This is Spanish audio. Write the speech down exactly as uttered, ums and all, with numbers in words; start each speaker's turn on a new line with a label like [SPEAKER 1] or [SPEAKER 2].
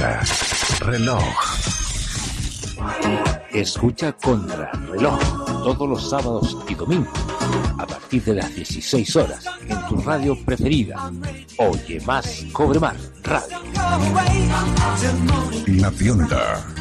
[SPEAKER 1] Contra Reloj. Escucha Contra Reloj todos los sábados y domingos a partir de las dieciséis horas en tu radio preferida. Oye Más, Cobre Más Radio.
[SPEAKER 2] La Fionda.